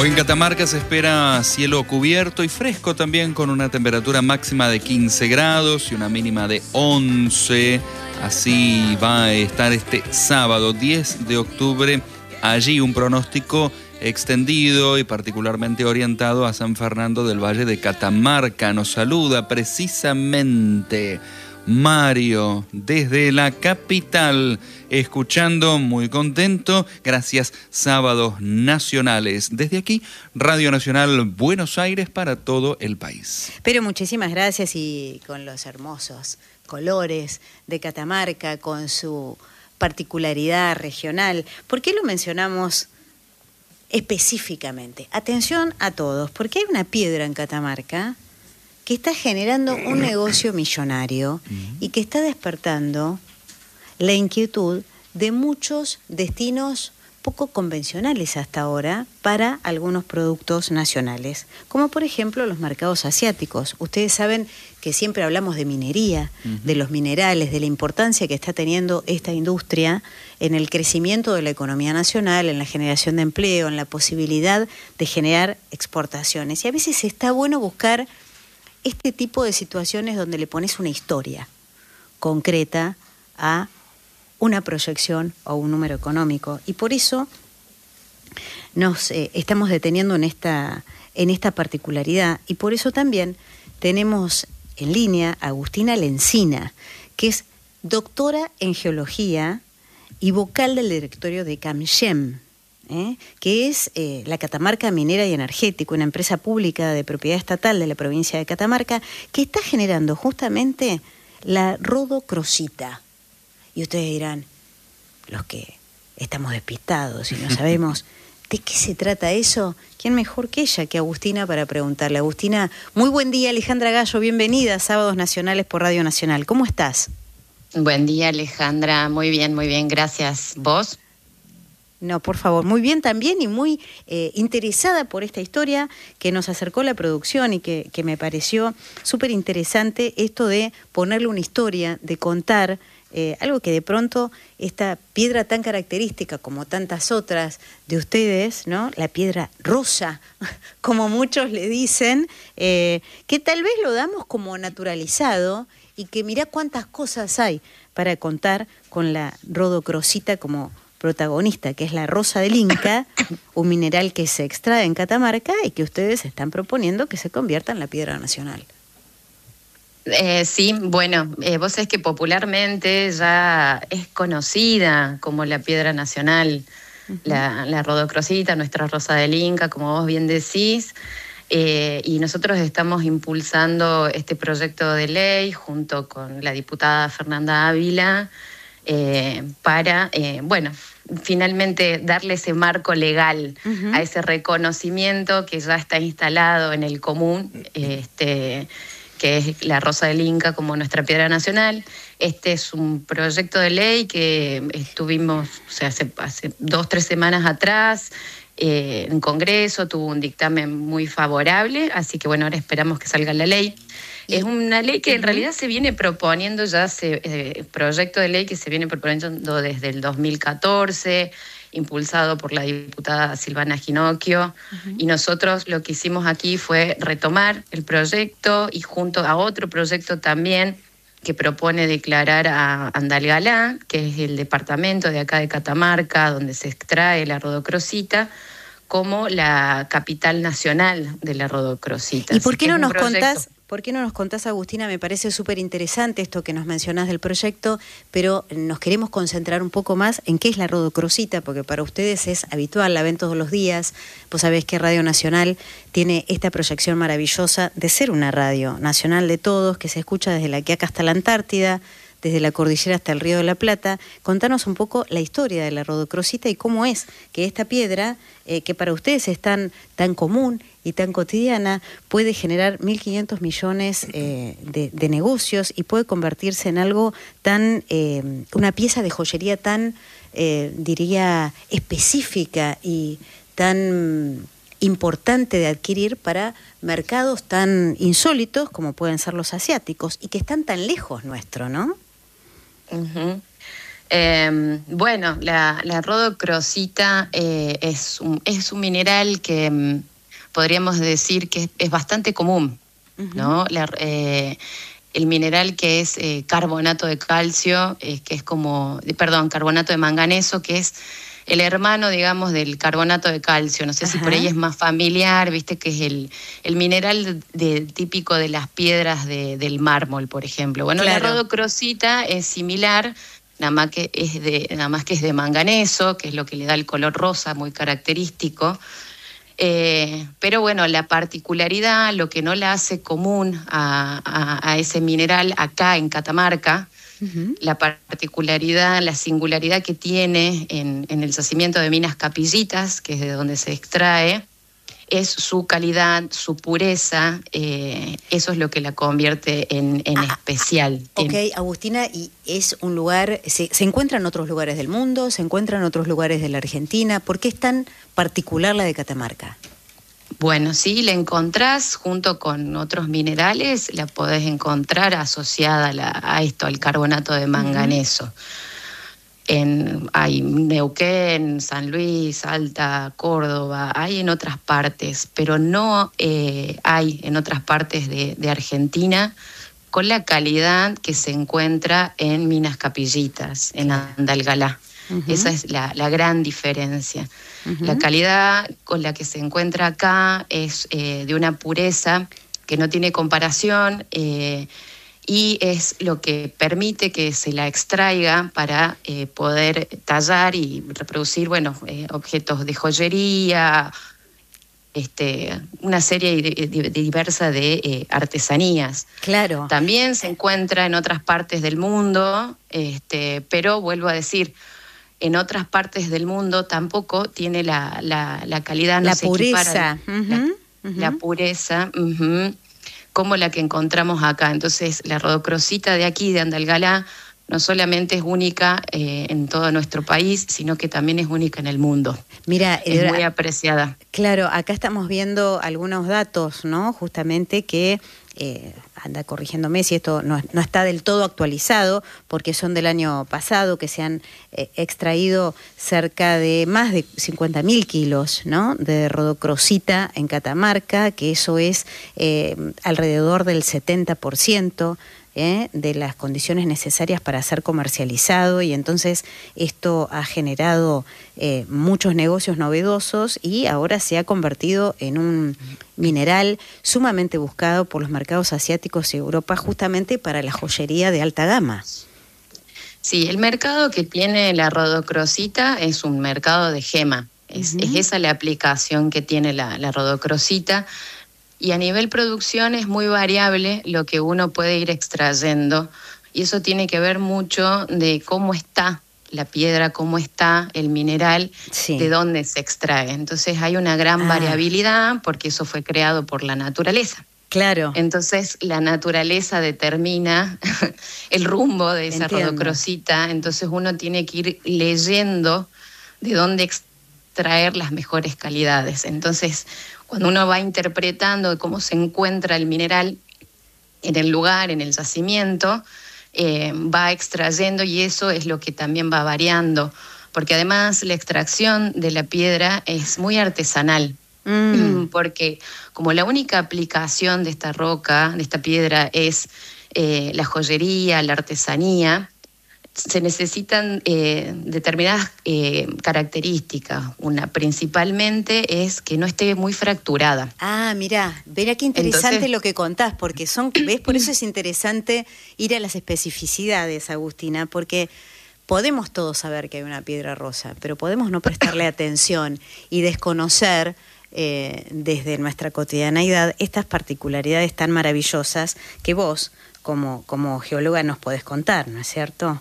Hoy en Catamarca se espera cielo cubierto y fresco también, con una temperatura máxima de 15 grados y una mínima de 11. Así va a estar este sábado 10 de octubre. Allí un pronóstico extendido y particularmente orientado a San Fernando del Valle de Catamarca. Nos saluda precisamente Mario desde la capital, escuchando muy contento. Gracias, Sábados Nacionales. Desde aquí, Radio Nacional Buenos Aires para todo el país. Pero muchísimas gracias, y con los hermosos colores de Catamarca, con su particularidad regional. ¿Por qué lo mencionamos específicamente? Atención a todos, porque hay una piedra en Catamarca que está generando un negocio millonario y que está despertando la inquietud de muchos destinos poco convencionales hasta ahora para algunos productos nacionales, como por ejemplo los mercados asiáticos. Ustedes saben que siempre hablamos de minería, de los minerales, de la importancia que está teniendo esta industria en el crecimiento de la economía nacional, en la generación de empleo, en la posibilidad de generar exportaciones. Y a veces está bueno buscar este tipo de situaciones donde le pones una historia concreta a una proyección o un número económico. Y por eso nos estamos deteniendo en esta particularidad. Y por eso también tenemos en línea a Agustina Lencina, que es doctora en geología y vocal del directorio de CAMGEM, que es la Catamarca Minera y Energético, una empresa pública de propiedad estatal de la provincia de Catamarca, que está generando justamente la rodocrosita. Y ustedes dirán, los que estamos despistados y no sabemos de qué se trata eso, ¿quién mejor que ella, que Agustina, para preguntarle? Agustina, muy buen día. Alejandra Gallo, bienvenida a Sábados Nacionales por Radio Nacional. ¿Cómo estás? Buen día, Alejandra. Muy bien, gracias. ¿Vos? No, por favor, muy bien también, y muy interesada por esta historia que nos acercó la producción y que me pareció súper interesante, esto de ponerle una historia, de contar algo que de pronto esta piedra tan característica como tantas otras de ustedes, ¿no? La piedra rosa, como muchos le dicen, que tal vez lo damos como naturalizado, y que mirá cuántas cosas hay para contar con la rodocrosita como protagonista, que es la rosa del Inca, un mineral que se extrae en Catamarca y que ustedes están proponiendo que se convierta en la piedra nacional. Sí, bueno, vos sabés que popularmente ya es conocida como la piedra nacional, la rodocrosita, nuestra rosa del Inca, como vos bien decís, y nosotros estamos impulsando este proyecto de ley junto con la diputada Fernanda Ávila, para, finalmente darle ese marco legal a ese reconocimiento que ya está instalado en el común, que es la Rosa del Inca como nuestra piedra nacional. Este es un proyecto de ley que estuvimos, hace 2-3 semanas atrás, en Congreso, tuvo un dictamen muy favorable, así que bueno, ahora esperamos que salga la ley. Es una ley que en realidad se viene proponiendo ya, proyecto de ley que se viene proponiendo desde el 2014, impulsado por la diputada Silvana Ginocchio, y nosotros lo que hicimos aquí fue retomar el proyecto, y junto a otro proyecto también que propone declarar a Andalgalá, que es el departamento de acá de Catamarca, donde se extrae la rodocrosita, como la capital nacional de la rodocrosita. ¿Y por qué no nos contás? ¿Por qué no nos contás, Agustina? Me parece súper interesante esto que nos mencionás del proyecto, pero nos queremos concentrar un poco más en qué es la rodocrosita, porque para ustedes es habitual, la ven todos los días. Vos sabés que Radio Nacional tiene esta proyección maravillosa de ser una radio nacional de todos, que se escucha desde la Quiaca hasta la Antártida, desde la cordillera hasta el Río de la Plata. Contanos un poco la historia de la rodocrosita y cómo es que esta piedra, que para ustedes es tan común y tan cotidiana, puede generar 1.500 millones de negocios y puede convertirse en algo tan, una pieza de joyería tan, diría, específica y tan importante de adquirir para mercados tan insólitos como pueden ser los asiáticos y que están tan lejos nuestro, ¿no? Bueno, la rodocrosita es un mineral que podríamos decir que es bastante común, ¿no? El mineral que es carbonato de calcio, que es carbonato de manganeso, que es el hermano, digamos, del carbonato de calcio. No sé si por ahí es más familiar, viste, que es el mineral típico de las piedras del mármol, por ejemplo. Bueno, claro. La rodocrosita es similar, nada más que es de manganeso, que es lo que le da el color rosa muy característico. Pero bueno, la particularidad, lo que no la hace común a ese mineral acá en Catamarca, la particularidad, la singularidad que tiene en el yacimiento de Minas Capillitas, que es de donde se extrae, es su calidad, su pureza, eso es lo que la convierte en especial. Ok, Agustina, y es un lugar, ¿se encuentra en otros lugares del mundo? ¿Se encuentra en otros lugares de la Argentina? ¿Por qué es tan particular la de Catamarca? Bueno, sí, la encontrás junto con otros minerales, la podés encontrar asociada a esto, al carbonato de manganeso. Hay Neuquén, San Luis, Salta, Córdoba, hay en otras partes, pero no hay en otras partes de Argentina con la calidad que se encuentra en Minas Capillitas, en Andalgalá. Esa es la gran diferencia. La calidad con la que se encuentra acá es de una pureza que no tiene comparación, y es lo que permite que se la extraiga para poder tallar y reproducir, objetos de joyería, una serie diversa de artesanías. Claro. También se encuentra en otras partes del mundo, pero vuelvo a decir, en otras partes del mundo tampoco tiene la calidad, no se equipara la pureza, como la que encontramos acá. Entonces, la rodocrosita de aquí, de Andalgalá, no solamente es única en todo nuestro país, sino que también es única en el mundo. Mira, es muy apreciada. Claro, acá estamos viendo algunos datos, ¿no? Justamente que, anda corrigiéndome si esto no está del todo actualizado, porque son del año pasado, que se han extraído cerca de más de 50.000 kilos, ¿no?, de rodocrosita en Catamarca, que eso es alrededor del 70%. De las condiciones necesarias para ser comercializado, y entonces esto ha generado muchos negocios novedosos y ahora se ha convertido en un mineral sumamente buscado por los mercados asiáticos y Europa, justamente para la joyería de alta gama. Sí, el mercado que tiene la rodocrosita es un mercado de gema, es esa la aplicación que tiene la rodocrosita. Y a nivel producción es muy variable lo que uno puede ir extrayendo, y eso tiene que ver mucho de cómo está la piedra, cómo está el mineral, de dónde se extrae. Entonces hay una gran variabilidad, porque eso fue creado por la naturaleza. Claro. Entonces la naturaleza determina el rumbo de esa rodocrosita, entonces uno tiene que ir leyendo de dónde extraer las mejores calidades. Entonces, cuando uno va interpretando cómo se encuentra el mineral en el lugar, en el yacimiento, va extrayendo, y eso es lo que también va variando, porque además la extracción de la piedra es muy artesanal, porque como la única aplicación de esta roca, de esta piedra, es la joyería, la artesanía, se necesitan determinadas características. Una principalmente es que no esté muy fracturada. Mirá qué interesante. Entonces, lo que contás, porque ¿ves? Por eso es interesante ir a las especificidades, Agustina, porque podemos todos saber que hay una piedra rosa, pero podemos no prestarle atención y desconocer desde nuestra cotidianeidad estas particularidades tan maravillosas que vos, como geóloga, nos podés contar, ¿no es cierto?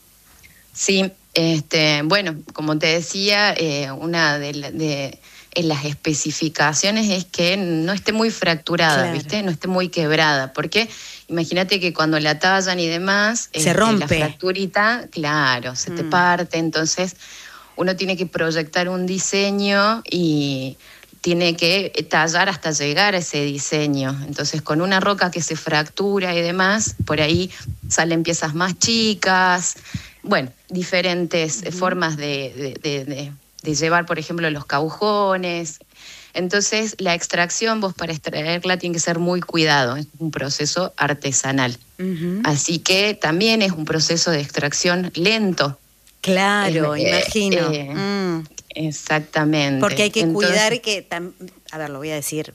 Sí, bueno, como te decía, una de las especificaciones es que no esté muy fracturada, claro, ¿viste? No esté muy quebrada, porque imagínate que cuando la tallan y demás, se rompe. La fracturita, claro, se te parte, entonces uno tiene que proyectar un diseño y tiene que tallar hasta llegar a ese diseño. Entonces, con una roca que se fractura y demás, por ahí salen piezas más chicas, diferentes formas de llevar, por ejemplo, los caujones. Entonces, la extracción, vos para extraerla tiene que ser muy cuidado, es un proceso artesanal. Así que también es un proceso de extracción lento. Claro, imagino. Exactamente. Porque hay que cuidar que, a ver, lo voy a decir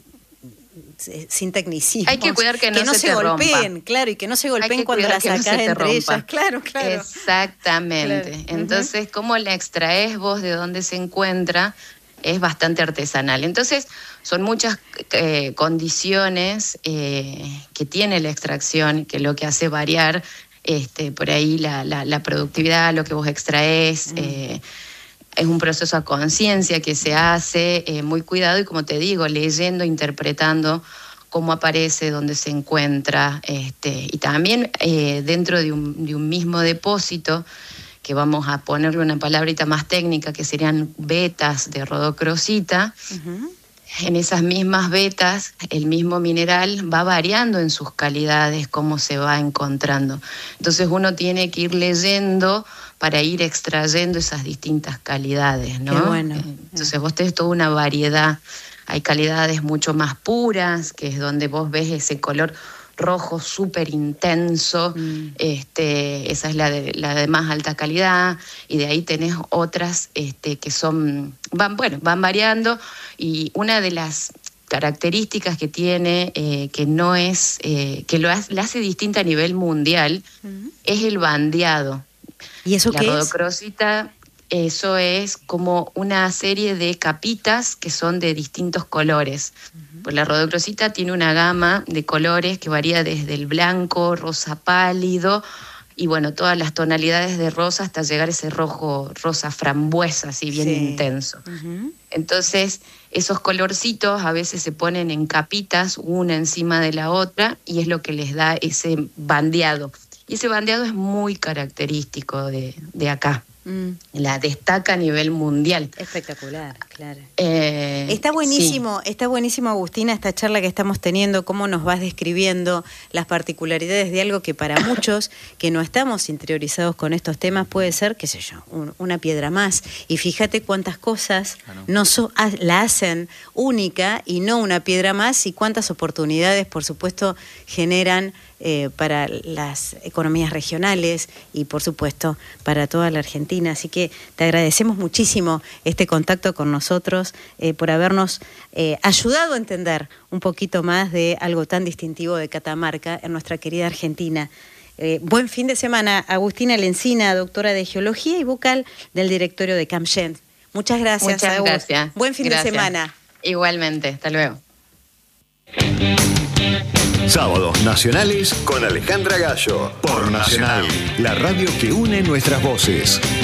sin tecnicismos. Hay que cuidar que no se golpeen, rompa. claro, y que no se golpeen cuando las sacás entre ellas. Claro. Exactamente. Claro. Entonces, ¿cómo la extraes vos de dónde se encuentra? Es bastante artesanal. Entonces, son muchas condiciones que tiene la extracción, que lo que hace variar por ahí la productividad, lo que vos extraes. Es un proceso a conciencia que se hace muy cuidado y, como te digo, leyendo, interpretando cómo aparece, dónde se encuentra. Y también dentro de un mismo depósito, que vamos a ponerle una palabrita más técnica, que serían vetas de rodocrosita. En esas mismas vetas, el mismo mineral va variando en sus calidades, cómo se va encontrando. Entonces uno tiene que ir leyendo para ir extrayendo esas distintas calidades, ¿no? Qué bueno. Entonces vos tenés toda una variedad. Hay calidades mucho más puras, que es donde vos ves ese color rojo súper intenso. Esa es la de más alta calidad, y de ahí tenés otras que van variando, y una de las características que tiene, que no es, que la hace distinta a nivel mundial, es el bandeado. ¿Y eso qué es? La rodocrosita, eso es como una serie de capitas que son de distintos colores. Pues la rodocrosita tiene una gama de colores que varía desde el blanco, rosa pálido, y bueno, todas las tonalidades de rosa hasta llegar a ese rojo, rosa frambuesa, así bien intenso. Entonces, esos colorcitos a veces se ponen en capitas, una encima de la otra, y es lo que les da ese bandeado. Y ese bandeado es muy característico de acá. La destaca a nivel mundial. Espectacular, claro. Está buenísimo, Agustina, esta charla que estamos teniendo, cómo nos vas describiendo las particularidades de algo que para muchos que no estamos interiorizados con estos temas puede ser, qué sé yo, una piedra más. Y fíjate cuántas cosas la hacen única y no una piedra más, y cuántas oportunidades, por supuesto, generan para las economías regionales y, por supuesto, para toda la Argentina. Así que te agradecemos muchísimo este contacto con nosotros, por habernos ayudado a entender un poquito más de algo tan distintivo de Catamarca en nuestra querida Argentina. Buen fin de semana, Agustina Lencina, doctora de Geología y vocal del directorio de CAMGEN. Muchas gracias. Muchas gracias. Buen fin de semana. Igualmente, hasta luego. Sábados Nacionales con Alejandra Gallo, por Nacional, la radio que une nuestras voces.